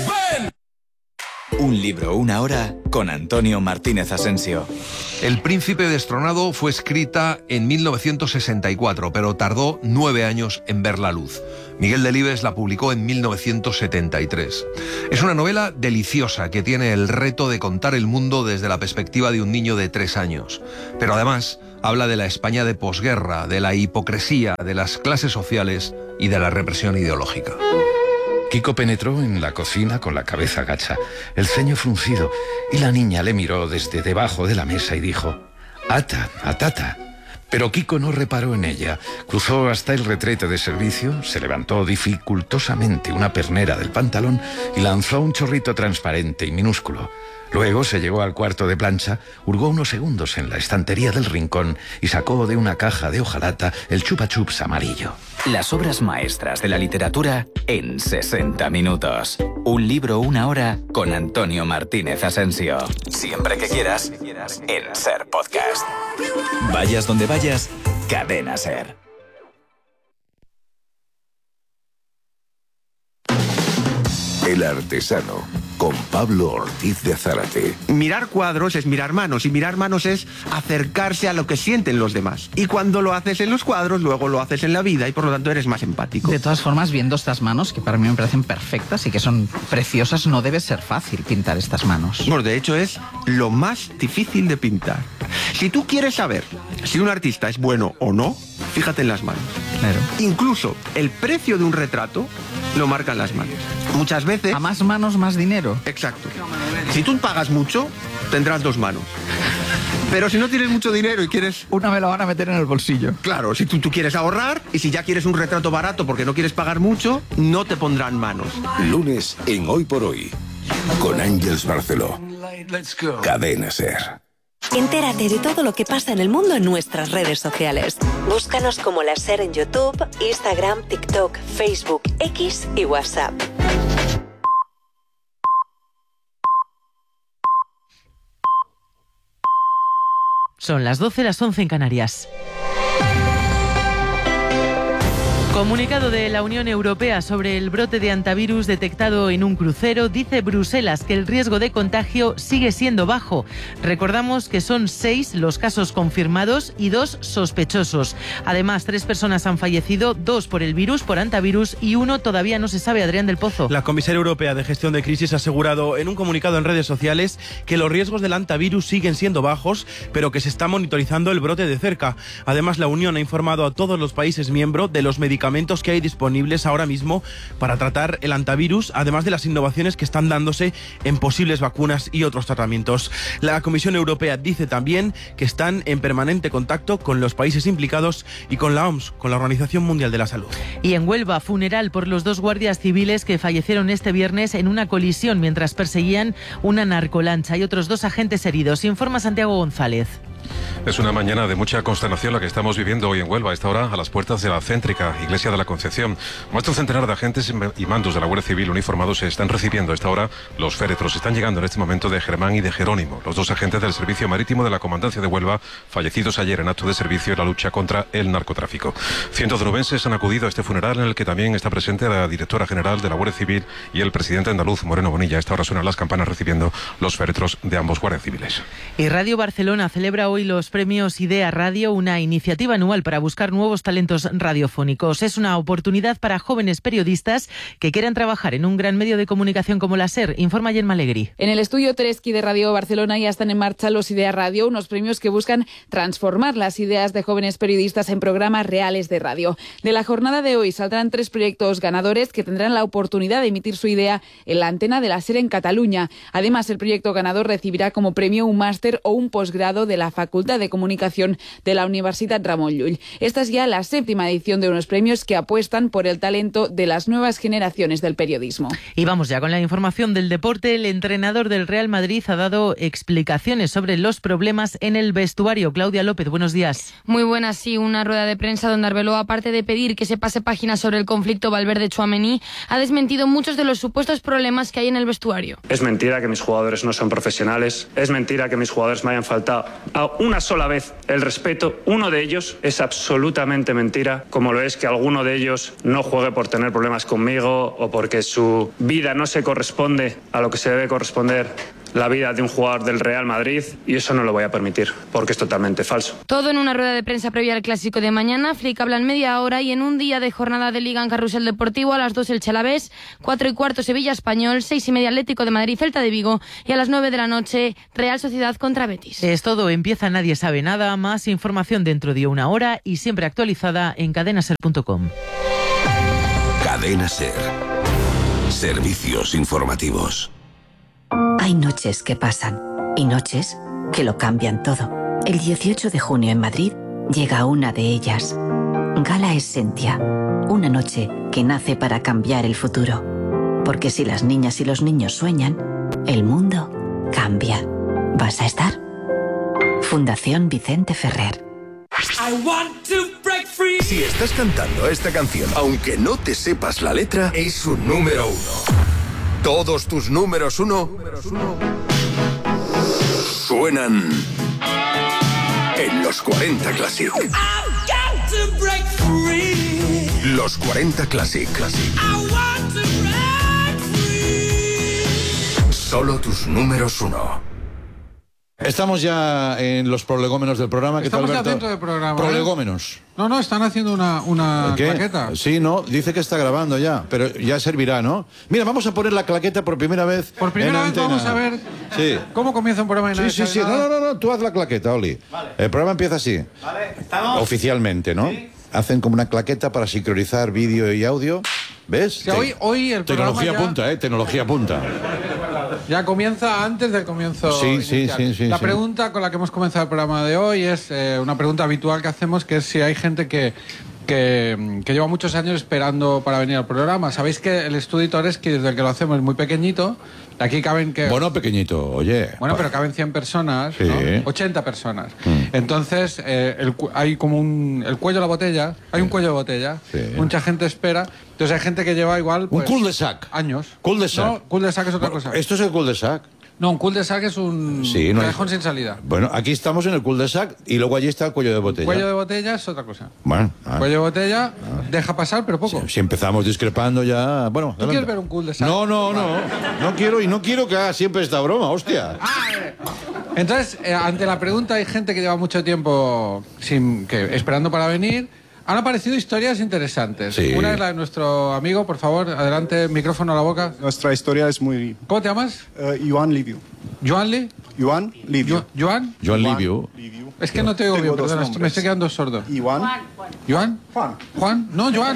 Un libro, una hora, con Antonio Martínez Asensio. El Príncipe destronado fue escrita en 1964, pero tardó 9 años en ver la luz. Miguel Delibes la publicó en 1973. Es una novela deliciosa que tiene el reto de contar el mundo desde la perspectiva de un niño de 3 años. Pero además habla de la España de posguerra, de la hipocresía, de las clases sociales y de la represión ideológica. Kiko penetró en la cocina con la cabeza gacha, el ceño fruncido, y la niña le miró desde debajo de la mesa y dijo: «Ata, atata». Pero Kiko no reparó en ella. Cruzó hasta el retrete de servicio, se levantó dificultosamente una pernera del pantalón y lanzó un chorrito transparente y minúsculo. Luego se llegó al cuarto de plancha, hurgó unos segundos en la estantería del rincón y sacó de una caja de hojalata el chupa chups amarillo. Las obras maestras de la literatura en 60 minutos. Un libro, una hora, con Antonio Martínez Asensio. Siempre que quieras, en Ser Podcast. Vayas donde vayas, Cadena Ser. El Artesano, con Pablo Ortiz de Zárate. Mirar cuadros es mirar manos, y mirar manos es acercarse a lo que sienten los demás. Y cuando lo haces en los cuadros, luego lo haces en la vida, y por lo tanto eres más empático. De todas formas, viendo estas manos, que para mí me parecen perfectas y que son preciosas, no debe ser fácil pintar estas manos. Bueno, de hecho es lo más difícil de pintar. Si tú quieres saber si un artista es bueno o no, fíjate en las manos. Claro. Incluso el precio de un retrato lo marcan las manos. Muchas veces... A más manos, más dinero. Exacto. Si tú pagas mucho, tendrás 2 manos. Pero si no tienes mucho dinero y quieres... Una me la van a meter en el bolsillo. Claro, si tú quieres ahorrar, y si ya quieres un retrato barato porque no quieres pagar mucho, no te pondrán manos. Lunes en Hoy por Hoy, con Ángeles Barceló. Cadena Ser. Entérate de todo lo que pasa en el mundo en nuestras redes sociales. Búscanos como La Ser en YouTube, Instagram, TikTok, Facebook, X y WhatsApp. Son las 12, las 11 en Canarias. Comunicado de la Unión Europea sobre el brote de hantavirus detectado en un crucero, dice Bruselas que el riesgo de contagio sigue siendo bajo. Recordamos que son 6 los casos confirmados y 2 sospechosos. Además, 3 personas han fallecido, 2 por el virus, por hantavirus, y 1 todavía no se sabe. Adrián del Pozo. La comisaria europea de gestión de crisis ha asegurado en un comunicado en redes sociales que los riesgos del hantavirus siguen siendo bajos, pero que se está monitorizando el brote de cerca. Además, la Unión ha informado a todos los países miembros de los medicamentos que hay disponibles ahora mismo para tratar el hantavirus, además de las innovaciones que están dándose en posibles vacunas y otros tratamientos. La Comisión Europea dice también que están en permanente contacto con los países implicados y con la OMS, con la Organización Mundial de la Salud. Y en Huelva, funeral por los 2 guardias civiles que fallecieron este viernes en una colisión mientras perseguían una narcolancha. Hay otros 2 agentes heridos. Informa Santiago González. Es una mañana de mucha consternación la que estamos viviendo hoy en Huelva, a esta hora a las puertas de la céntrica Iglesia de la Concepción. Más de un centenar de agentes y mandos de la Guardia Civil uniformados se están recibiendo a esta hora los féretros. Están llegando en este momento de Germán y de Jerónimo, los 2 agentes del Servicio Marítimo de la Comandancia de Huelva, fallecidos ayer en acto de servicio en la lucha contra el narcotráfico. Cientos de onubenses han acudido a este funeral en el que también está presente la directora general de la Guardia Civil y el presidente andaluz, Moreno Bonilla. A esta hora suenan las campanas recibiendo los féretros de ambos guardias civiles. Y Radio Barcelona celebra hoy los premios Idea Radio, una iniciativa anual para buscar nuevos talentos radiofónicos. Es una oportunidad para jóvenes periodistas que quieran trabajar en un gran medio de comunicación como la SER. Informa Gemma Alegrí. En el estudio Teresqui de Radio Barcelona ya están en marcha los Idea Radio, unos premios que buscan transformar las ideas de jóvenes periodistas en programas reales de radio. De la jornada de hoy saldrán 3 proyectos ganadores que tendrán la oportunidad de emitir su idea en la antena de la SER en Cataluña. Además, el proyecto ganador recibirá como premio un máster o un posgrado de la Facultad de Comunicación de la Universitat Ramon Llull. Esta es ya la 7ª edición de unos premios que apuestan por el talento de las nuevas generaciones del periodismo. Y vamos ya con la información del deporte. El entrenador del Real Madrid ha dado explicaciones sobre los problemas en el vestuario. Claudia López, buenos días. Muy buenas, sí. Una rueda de prensa donde Arbeloa, aparte de pedir que se pase página sobre el conflicto Valverde-Tchouaméni, ha desmentido muchos de los supuestos problemas que hay en el vestuario. Es mentira que mis jugadores no son profesionales. Es mentira que mis jugadores me hayan faltado faltado una sola vez el respeto. Uno de ellos es absolutamente mentira, como lo es que alguno de ellos no juegue por tener problemas conmigo o porque su vida no se corresponde a lo que se debe corresponder la vida de un jugador del Real Madrid, y eso no lo voy a permitir, porque es totalmente falso. Todo en una rueda de prensa previa al Clásico de mañana. Flick habla en media hora y en un día de jornada de Liga en Carrusel Deportivo, a las 2 el Alavés, 4:15 Sevilla Español, 6:30 Atlético de Madrid Celta de Vigo y a las 9 de la noche Real Sociedad contra Betis. Es todo, empieza Nadie sabe nada. Más información dentro de una hora y siempre actualizada en cadenaser.com. Cadena Ser. Servicios informativos. Hay noches que pasan y noches que lo cambian todo. El 18 de junio en Madrid llega una de ellas. Gala Essentia. Una noche que nace para cambiar el futuro. Porque si las niñas y los niños sueñan, el mundo cambia. ¿Vas a estar? Fundación Vicente Ferrer. Si estás cantando esta canción, aunque no te sepas la letra, es un número 1. Todos tus números 1 suenan en los 40 Classic. Los 40 Classic. Solo tus números 1. Estamos ya en los prolegómenos del programa. ¿Qué tal, Estamos ya Alberto? dentro del programa. Prolegómenos. No, están haciendo una ¿Qué? claqueta. Sí, no, dice que está grabando ya, pero ya servirá, ¿no? Mira, vamos a poner la claqueta por primera vez. Por primera vez vamos a ver cómo comienza un programa. Sí. No, tú haz la claqueta, Oli. Vale. El programa empieza así. Vale, ¿estamos? Oficialmente, ¿no? ¿Sí? Hacen como una claqueta para sincronizar vídeo y audio. ¿Ves? Sí, hoy el programa tecnología punta, tecnología punta. Ya comienza antes del comienzo. Sí. La pregunta con la que hemos comenzado el programa de hoy es una pregunta habitual que hacemos, que es si hay gente que lleva muchos años esperando para venir al programa. Sabéis que el Estudio Toreski, desde el que lo hacemos, es muy pequeñito. Aquí caben Bueno, pequeñito, oye. Bueno, pero caben 100 personas, sí. ¿no? 80 personas. Entonces, hay como el cuello de la botella, hay un cuello de botella, mucha gente espera. Entonces hay gente que lleva igual, pues, un cul-de-sac. Años. Cul-de-sac. No, cul-de-sac es otra cosa. ¿Esto es el cul-de-sac? No, un cul-de-sac es un callejón sin salida. Bueno, aquí estamos en el cul-de-sac y luego allí está el cuello de botella. Cuello de botella es otra cosa. Bueno. Cuello de botella deja pasar, pero poco. Si empezamos discrepando ya... Bueno, ¿Tú quieres ver un cul-de-sac? No. No quiero que haga siempre esta broma, hostia. Entonces, ante la pregunta, hay gente que lleva mucho tiempo esperando para venir. Han aparecido historias interesantes. Sí. Una es la de nuestro amigo, por favor, adelante, micrófono a la boca. Nuestra historia es muy... ¿Cómo te llamas? Joan Liviu. ¿Joan Lee? Joan Liviu. ¿Joan? Joan Liviu. Es que no te oigo bien, perdona, me estoy quedando sordo. ¿Joan? ¿Juan? No, Joan.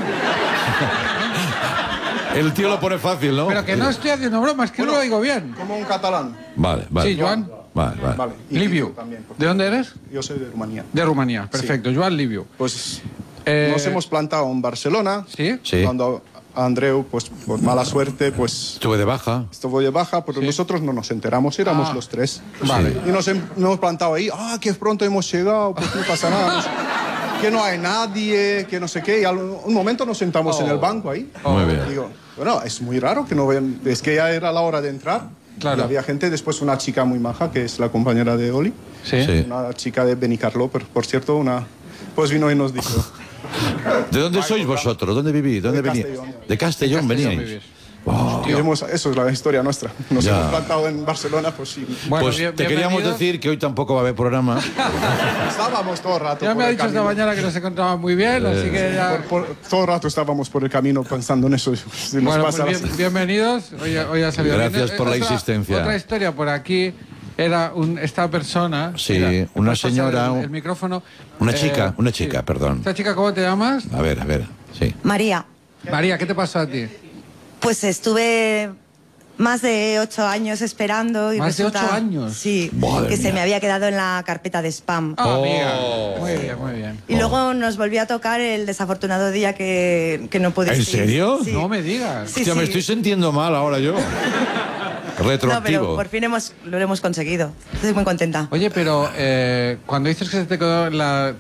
El tío lo pone fácil, ¿no? Pero que no estoy haciendo bromas, que no lo oigo bien. Como un catalán. Vale. Sí, Joan. Vale. Liviu. ¿De dónde eres? Yo soy de Rumanía. De Rumanía, perfecto. Sí. Joan Liviu. Pues nos hemos plantado en Barcelona. Sí. Cuando Andreu, pues por mala suerte, pues... Estuvo de baja, pero nosotros no nos enteramos, éramos los tres. Vale. Y nos hemos plantado ahí, que pronto hemos llegado, pues no pasa nada. Que no hay nadie, que no sé qué. Y un momento nos sentamos en el banco ahí. Muy bien. Digo, bueno, es muy raro que no vean... Es que ya era la hora de entrar. Claro. Y había gente, después una chica muy maja, que es la compañera de Oli. Sí. Una chica de Benicarló, por cierto, pues vino y nos dijo... ¿De dónde sois vosotros? ¿Dónde vivís? ¿Dónde venís? De Castellón veníais. Eso es la historia nuestra. Nos hemos plantado en Barcelona, pues sí. Bueno, pues te queríamos decir que hoy tampoco va a haber programa. Estábamos todo el rato. Ya me ha dicho esta mañana que nos encontraba muy bien, así que ya... todo el rato estábamos por el camino pensando en eso. Si nos pasa bienvenidos. Hoy ha salido bien. Gracias por la insistencia. Otra historia por aquí. Era esta persona. Sí, mira, una señora. El micrófono. Una chica, perdón. ¿Esta chica cómo te llamas? A ver, sí. María. María, ¿qué te pasó a ti? Pues estuve más de 8 años esperando. Y ¿Más de 8 años? Sí, que se me había quedado en la carpeta de spam. Amiga. Muy bien. Y luego nos volvió a tocar el desafortunado día que no pudiste. ¿En serio? Sí. No me digas. Sí, Hostia, me estoy sintiendo mal ahora yo. Retroactivo. No, pero por fin lo hemos conseguido. Estoy muy contenta. Oye, pero cuando dices que se te quedó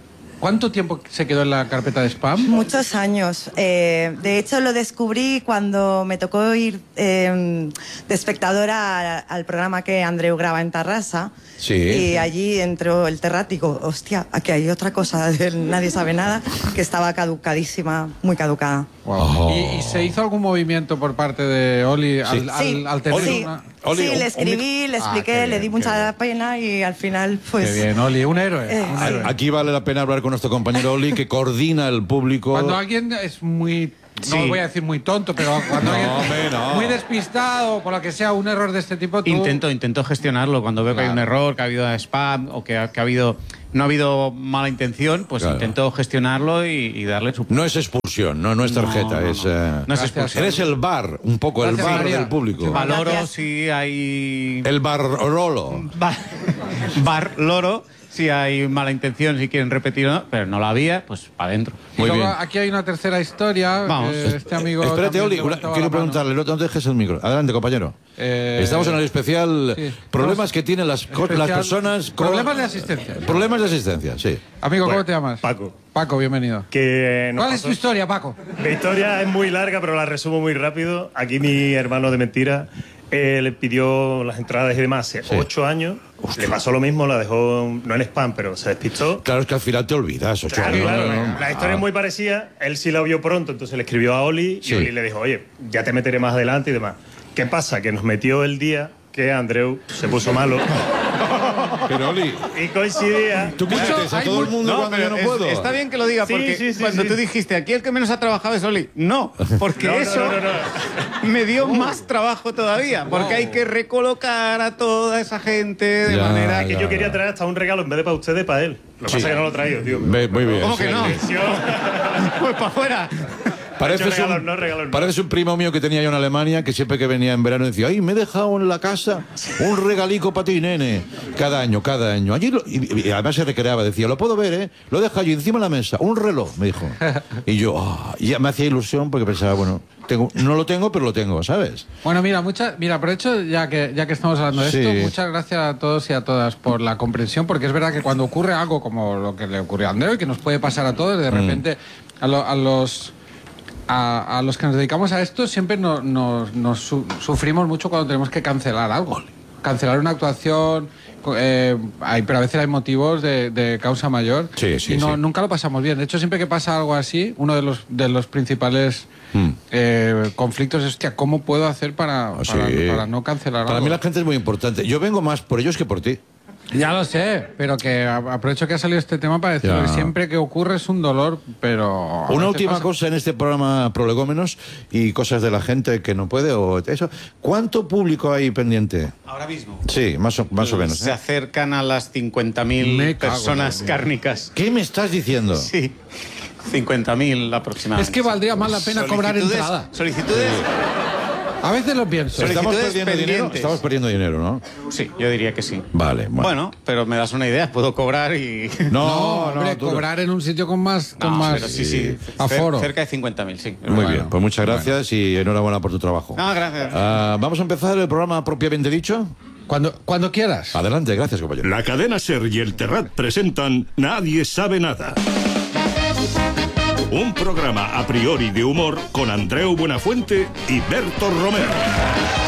¿Cuánto tiempo se quedó en la carpeta de spam? Muchos años. De hecho, lo descubrí cuando me tocó ir de espectadora al programa que Andreu graba en Tarrasa. Sí. Y allí entró el Terrat y digo, hostia, aquí hay otra cosa de Nadie sabe nada, que estaba caducadísima, muy caducada. Wow. ¿Y se hizo algún movimiento por parte de Oli al tener una... Sí, le escribí, le expliqué, le di mucha pena y al final, pues... Qué bien, Oli, un héroe. Aquí vale la pena hablar con nuestro compañero Oli, que coordina el público. Cuando alguien es muy... No voy a decir muy tonto, pero cuando alguien muy despistado, por lo que sea, un error de este tipo... tú... Intento gestionarlo cuando veo que hay un error, que ha habido spam o que ha habido... No ha habido mala intención, pues intento gestionarlo y darle su... No es expulsión, no es tarjeta, no. es... No es expulsión. Eres el bar, un poco el bar del público. Valoro si hay... El bar Rolo. Bar Loro. Si hay mala intención, si quieren repetir o no, pero no la había, pues para adentro. Muy bien. Aquí hay una tercera historia. Vamos. Este amigo... Espérate, Oli, quiero preguntarle, no te dejes el micro. Adelante, compañero. Estamos en el especial problemas que tienen las personas... Problemas de asistencia. Problemas de asistencia, sí. Amigo, ¿cómo te llamas? Paco. Paco, bienvenido. ¿Cuál es tu historia, Paco? Mi historia es muy larga, pero la resumo muy rápido. Aquí mi hermano de mentira le pidió las entradas y demás hace 8 años. Le pasó lo mismo, la dejó no en spam, pero se despistó. Claro, es que al final te olvidas. Claro. La historia es muy parecida. Él sí la vio pronto, entonces le escribió a Oli y Oli le dijo, oye, ya te meteré más adelante y demás. ¿Qué pasa? Que nos metió el día que Andreu se puso malo. Pero Oli... Y coincidía... ¿Tú qué dices a todo el mundo cuando yo no puedo? Está bien que lo diga, porque cuando tú dijiste, aquí el que menos ha trabajado es Oli. No, porque eso me dio más trabajo todavía, porque hay que recolocar a toda esa gente de manera... que yo quería traer hasta un regalo en vez de para ustedes, para él. Lo que pasa es que no lo he traído, tío. Muy bien. ¿Cómo que no? Pues para afuera. Pareces un primo mío que tenía yo en Alemania, que siempre que venía en verano decía, ay, me he dejado en la casa un regalico para ti, nene. Cada año. Allí y además se recreaba, decía, lo puedo ver, ¿eh? Lo dejo allí encima de la mesa, un reloj, me dijo. Y yo, ya me hacía ilusión porque pensaba, bueno, no lo tengo, pero lo tengo, ¿sabes? Bueno, mira, aprovecho, ya que estamos hablando de esto, muchas gracias a todos y a todas por la comprensión, porque es verdad que cuando ocurre algo como lo que le ocurrió a Andreu y que nos puede pasar a todos, de repente a los que nos dedicamos a esto siempre nos sufrimos mucho cuando tenemos que cancelar algo. Cancelar una actuación, pero a veces hay motivos de causa mayor y nunca lo pasamos bien. De hecho, siempre que pasa algo así, uno de los principales conflictos es, hostia, ¿cómo puedo hacer para no cancelar algo? Para mí la gente es muy importante. Yo vengo más por ellos que por ti. Ya lo sé, pero que aprovecho que ha salido este tema para decir que siempre que ocurre es un dolor, pero... Una última cosa en este programa Prolegómenos y cosas de la gente que no puede o eso. ¿Cuánto público hay pendiente? Ahora mismo. Sí, más o menos. Se acercan a las 50.000 personas cárnicas. ¿Qué me estás diciendo? Sí. 50.000 aproximadamente. Es que valdría más la pena cobrar entrada. Solicitudes... A veces lo pienso. Estamos perdiendo dinero, ¿no? Sí, yo diría que sí. Vale. Bueno, pero me das una idea, puedo cobrar y... No, cobrar en un sitio con más pero sí. aforo. Cerca de 50.000, sí. Muy bien, pues muchas gracias y enhorabuena por tu trabajo. No, gracias. ¿Vamos a empezar el programa propiamente dicho? Cuando quieras. Adelante, gracias, compañero. La cadena SER y el Terrat presentan Nadie sabe nada. Un programa a priori de humor con Andreu Buenafuente y Berto Romero.